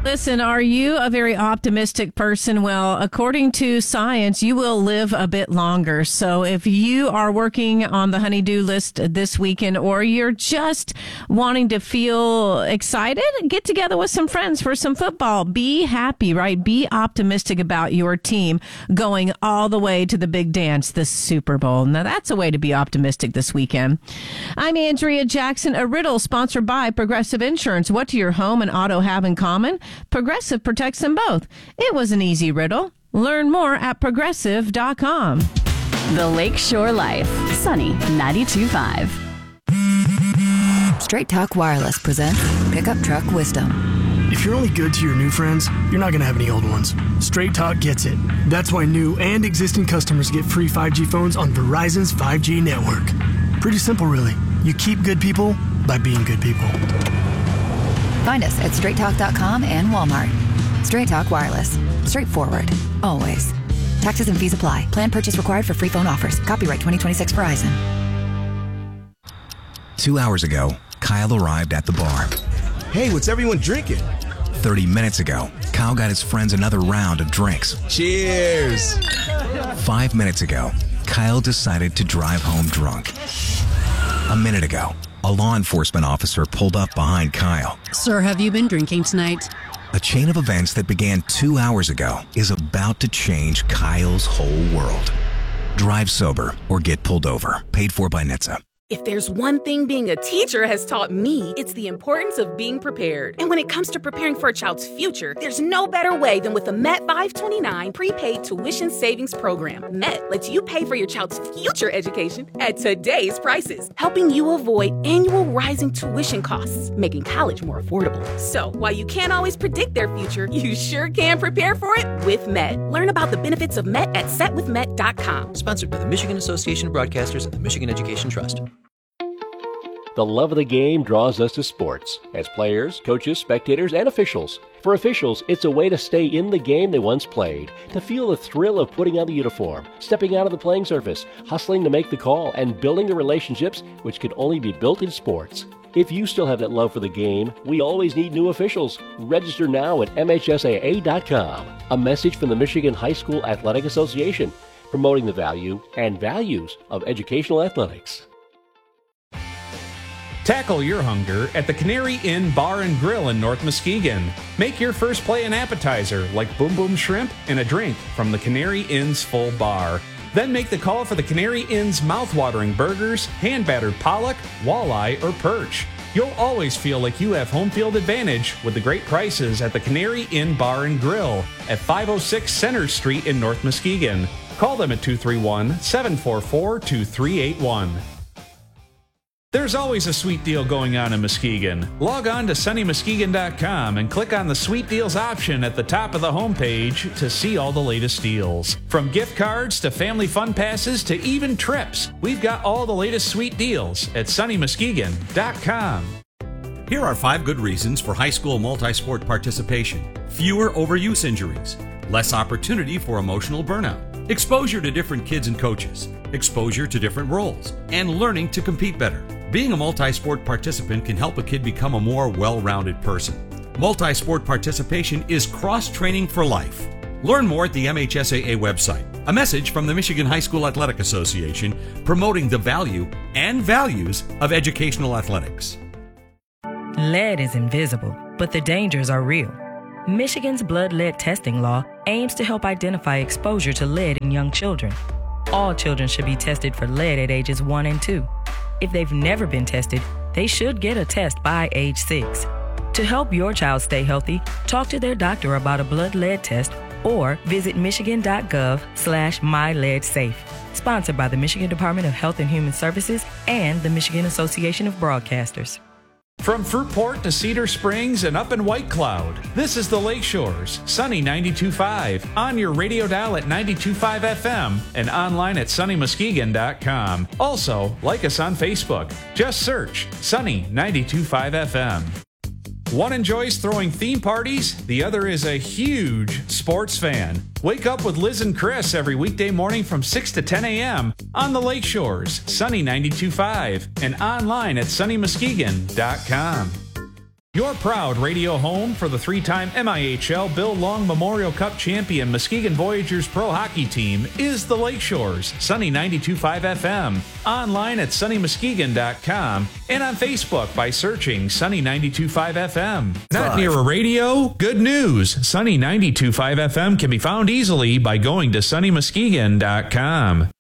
Listen, are you a very optimistic person? Well, according to science, you will live a bit longer. So if you are working on the honey-do list this weekend, or you're just wanting to feel excited, get together with some friends for some football. Be happy, right? Be optimistic about your team going all the way to the big dance, the Super Bowl. Now, that's a way to be optimistic this weekend. I'm Andrea Jackson. A riddle sponsored by Progressive Insurance. What do your home and auto have in common? Progressive protects them both. It was an easy riddle. Learn more at progressive.com. The Lakeshore Life. Sunny 92.5. Straight Talk Wireless presents Pickup Truck Wisdom. If you're only good to your new friends, you're not going to have any old ones. Straight Talk gets it. That's why new and existing customers get free 5G phones on Verizon's 5G network. Pretty simple, really. You keep good people by being good people. Find us at straighttalk.com and Walmart. Straight Talk Wireless. Straightforward. Always. Taxes and fees apply. Plan purchase required for free phone offers. Copyright 2026 Verizon. 2 hours ago, Kyle arrived at the bar. Hey, what's everyone drinking? 30 minutes ago, Kyle got his friends another round of drinks. Cheers! 5 minutes ago, Kyle decided to drive home drunk. A minute ago, a law enforcement officer pulled up behind Kyle. Sir, have you been drinking tonight? A chain of events that began 2 hours ago is about to change Kyle's whole world. Drive sober or get pulled over. Paid for by NHTSA. If there's one thing being a teacher has taught me, it's the importance of being prepared. And when it comes to preparing for a child's future, there's no better way than with the MET 529 prepaid tuition savings program. MET lets you pay for your child's future education at today's prices, helping you avoid annual rising tuition costs, making college more affordable. So while you can't always predict their future, you sure can prepare for it with MET. Learn about the benefits of MET at setwithmet.com. Sponsored by the Michigan Association of Broadcasters and the Michigan Education Trust. The love of the game draws us to sports, as players, coaches, spectators, and officials. For officials, it's a way to stay in the game they once played, to feel the thrill of putting on the uniform, stepping out of the playing surface, hustling to make the call, and building the relationships which can only be built in sports. If you still have that love for the game, we always need new officials. Register now at MHSAA.com. A message from the Michigan High School Athletic Association, promoting the value and values of educational athletics. Tackle your hunger at the Canary Inn Bar and Grill in North Muskegon. Make your first play an appetizer like Boom Boom Shrimp and a drink from the Canary Inn's full bar. Then make the call for the Canary Inn's mouth-watering burgers, hand-battered pollock, walleye, or perch. You'll always feel like you have home field advantage with the great prices at the Canary Inn Bar and Grill at 506 Center Street in North Muskegon. Call them at 231-744-2381. There's always a sweet deal going on in Muskegon. Log on to sunnymuskegon.com and click on the Sweet Deals option at the top of the homepage to see all the latest deals. From gift cards to family fun passes to even trips, we've got all the latest sweet deals at sunnymuskegon.com. Here are 5 good reasons for high school multi-sport participation. Fewer overuse injuries, less opportunity for emotional burnout, exposure to different kids and coaches, exposure to different roles, and learning to compete better. Being a multi-sport participant can help a kid become a more well-rounded person. Multi-sport participation is cross-training for life. Learn more at the MHSAA website. A message from the Michigan High School Athletic Association promoting the value and values of educational athletics. Lead is invisible, but the dangers are real. Michigan's blood lead testing law aims to help identify exposure to lead in young children. All children should be tested for lead at ages 1 and 2. If they've never been tested, they should get a test by age 6. To help your child stay healthy, talk to their doctor about a blood lead test or visit michigan.gov/myleadsafe. Sponsored by the Michigan Department of Health and Human Services and the Michigan Association of Broadcasters. From Fruitport to Cedar Springs and up in White Cloud, this is the Lakeshores, Sunny 92.5, on your radio dial at 92.5 FM and online at sunnymuskegon.com. Also, like us on Facebook. Just search Sunny 92.5 FM. One enjoys throwing theme parties, the other is a huge sports fan. Wake up with Liz and Chris every weekday morning from 6 to 10 a.m. on the Lakeshores, Sunny 92.5, and online at sunnymuskegon.com. Your proud radio home for the 3-time MIHL Bill Long Memorial Cup champion Muskegon Voyageurs Pro Hockey Team is the Lakeshores, Sunny 92.5 FM, online at sunnymuskegon.com, and on Facebook by searching Sunny 92.5 FM. Not near a radio? Good news! Sunny 92.5 FM can be found easily by going to sunnymuskegon.com.